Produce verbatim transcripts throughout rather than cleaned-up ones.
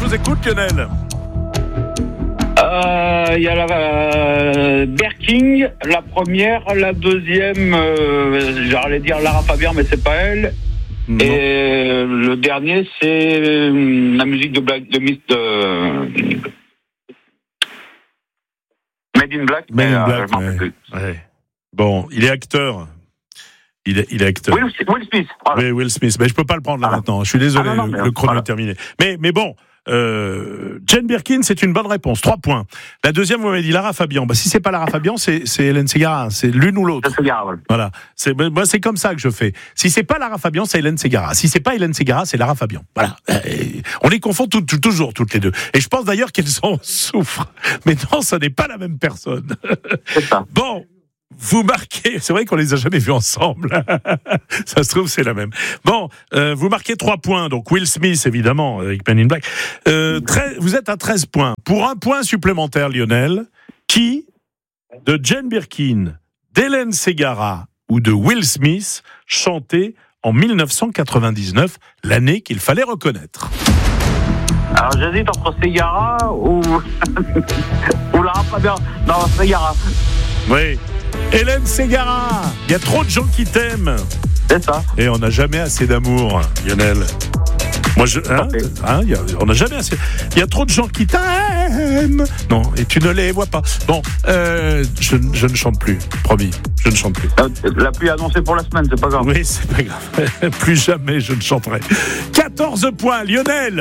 vous écoute, Lionel. Euh, Il y a la euh, Berking, la première, la deuxième, euh, j'allais dire Lara Fabian, mais c'est pas elle. Non. Et euh, le dernier, c'est euh, la musique de Black, de Miss de Made in Black. Made in euh, Black. Ouais. Ouais. Bon, il est acteur. Il est, il est acteur. Will, Will Smith. Voilà. Oui, Will Smith. Mais je peux pas le prendre là ah. maintenant. Je suis désolé, ah non, non, le, le chrono voilà. est terminé. Mais, mais bon. Euh, Jane Birkin, c'est une bonne réponse. Trois points. La deuxième, vous m'avez dit Lara Fabian. Bah, si c'est pas Lara Fabian, c'est, c'est Hélène Ségara. C'est l'une ou l'autre. Ségara, voilà. Voilà. C'est, moi, c'est comme ça que je fais. Si c'est pas Lara Fabian, c'est Hélène Ségara. Si c'est pas Hélène Ségara, c'est Lara Fabian. Voilà. Et on les confond tout, tout, toujours, toutes les deux. Et je pense d'ailleurs qu'elles en souffrent. Mais non, ça n'est pas la même personne. C'est ça. Bon. Vous marquez, c'est vrai qu'on les a jamais vus ensemble. Ça se trouve, c'est la même. Bon, euh, vous marquez trois points. Donc Will Smith, évidemment, avec Men in Black. Euh, treize, vous êtes à treize points. Pour un point supplémentaire, Lionel, qui, de Jane Birkin, d'Hélène Ségara ou de Will Smith, chantait en dix-neuf cent quatre-vingt-dix-neuf, l'année qu'il fallait reconnaître? Alors j'hésite entre Ségara ou ou Lara Fabian. Non, Ségara. Oui. Hélène Ségara, il y a trop de gens qui t'aiment. C'est ça. Et on n'a jamais assez d'amour, Lionel. Moi, je, hein, hein, y a, on n'a jamais assez. Il y a trop de gens qui t'aiment. Non, et tu ne les vois pas. Bon, euh, je, je ne chante plus, promis. Je ne chante plus. La pluie annoncée pour la semaine, c'est pas grave. Oui, c'est pas grave. Plus jamais je ne chanterai. quatorze points, Lionel.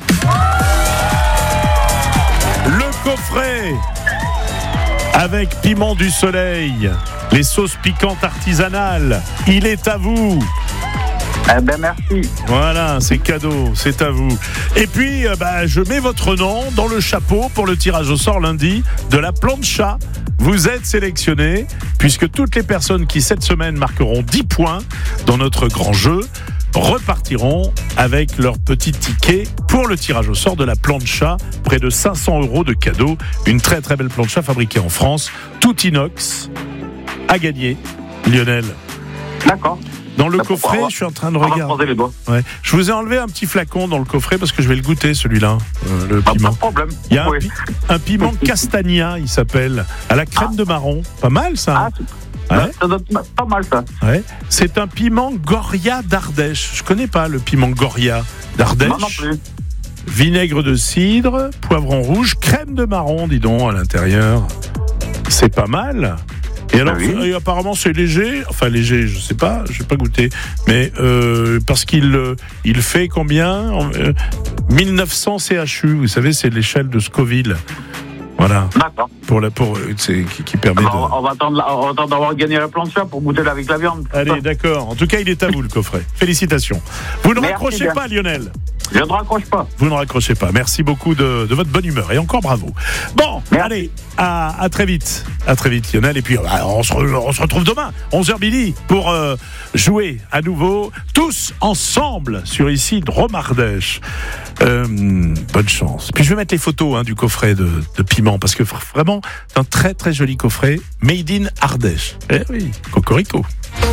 Le coffret. Avec Piment du Soleil, les sauces piquantes artisanales, il est à vous. Eh ben merci. Voilà, c'est cadeau, c'est à vous. Et puis, euh, bah, je mets votre nom dans le chapeau pour le tirage au sort lundi de la plancha. Vous êtes sélectionnés, puisque toutes les personnes qui cette semaine marqueront dix points dans notre grand jeu repartiront avec leur petit ticket pour le tirage au sort de la plancha, près de cinq cents euros de cadeaux, une très très belle plancha fabriquée en France, tout inox, à gagner, Lionel. D'accord. Dans le coffret, je suis en train de regarder. Les doigts. Ouais. Je vous ai enlevé un petit flacon dans le coffret parce que je vais le goûter, celui-là, euh, le pas, piment. Pas de problème. Il y a oui. un, pi- un piment castagna, il s'appelle, à la crème ah. de marron. Pas mal ça. Ah, Ouais. Ça doit être pas mal ça. Ouais. C'est un piment Goria d'Ardèche. Je connais pas le piment Goria d'Ardèche. Non, non plus. Vinaigre de cidre, poivron rouge, crème de marron, dis donc, à l'intérieur. C'est pas mal. Et alors, oui. et apparemment, c'est léger. Enfin, léger, je sais pas, je vais pas goûter. Mais euh, parce qu'il euh, il fait combien euh, mille neuf cents C H U. Vous savez, c'est l'échelle de Scoville. Voilà. D'accord. Pour la, pour, c'est, qui, qui permet alors, de... On va attendre, on va attendre d'avoir gagné la plancha pour goûter avec la viande. Allez, d'accord. En tout cas, il est à vous, le coffret. Félicitations. Vous ne Merci raccrochez bien. pas, Lionel. Je ne raccroche pas. Vous ne raccrochez pas. Merci beaucoup de, de votre bonne humeur. Et encore bravo. Bon, Merci. allez, à, à très vite. À très vite, Lionel. Et puis, bah, on, se, on se retrouve demain, onze heures midi, pour euh, jouer à nouveau, tous ensemble, sur ici, Dromardèche. Euh, bonne chance. Puis je vais mettre les photos hein, du coffret de, de piment, parce que vraiment, c'est un très très joli coffret, Made in Ardèche. Eh oui, cocorico.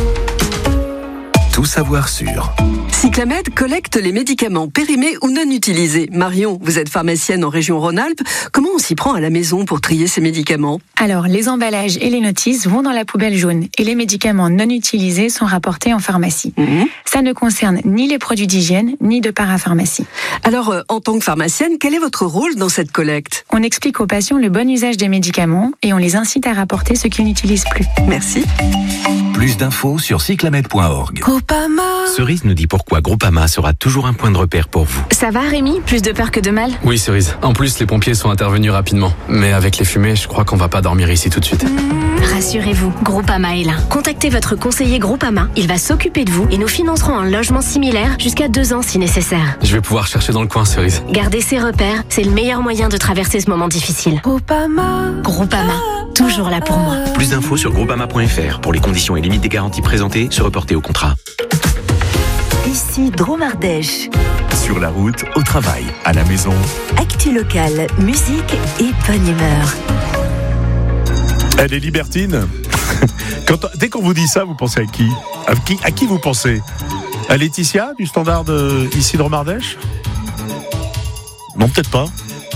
Tout savoir sur. Cyclamed collecte les médicaments périmés ou non utilisés. Marion, vous êtes pharmacienne en région Rhône-Alpes. Comment on s'y prend à la maison pour trier ces médicaments ? Alors, les emballages et les notices vont dans la poubelle jaune et les médicaments non utilisés sont rapportés en pharmacie. Mmh. Ça ne concerne ni les produits d'hygiène, ni de parapharmacie. Alors, euh, en tant que pharmacienne, quel est votre rôle dans cette collecte ? On explique aux patients le bon usage des médicaments et on les incite à rapporter ce qu'ils n'utilisent plus. Merci. Plus d'infos sur cyclamed point org. Groupama. Cerise nous dit pourquoi Groupama sera toujours un point de repère pour vous. Ça va Rémi ? Plus de peur que de mal ? Oui Cerise. En plus les pompiers sont intervenus rapidement. Mais avec les fumées, je crois qu'on va pas dormir ici tout de suite. Mmh. Rassurez-vous, Groupama est là. Contactez votre conseiller Groupama. Il va s'occuper de vous et nous financerons un logement similaire jusqu'à deux ans si nécessaire. Je vais pouvoir chercher dans le coin Cerise. Gardez ses repères, c'est le meilleur moyen de traverser ce moment difficile. Groupama. Groupama. Toujours là pour moi. Plus d'infos sur groupama point f r. Pour les conditions et limites des garanties présentées, se reporter au contrat. Ici Dromardèche. Sur la route, au travail, à la maison. Actu locale, musique et bonne humeur. Elle est libertine. Quand, dès qu'on vous dit ça, vous pensez à qui ? À qui, à qui vous pensez ? À Laetitia, du standard de ici Dromardèche ? Non, peut-être pas.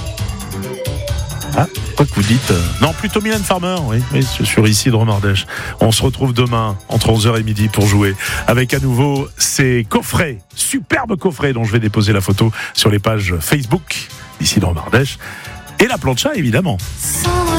Ah, quoi que vous dites euh... Non, plutôt Mylène Farmer, oui, oui, sur Ici de Romardèche. On se retrouve demain entre onze heures et midi pour jouer avec à nouveau ces coffrets, superbes coffrets dont je vais déposer la photo sur les pages Facebook d'Ici de Romardèche et la plancha évidemment.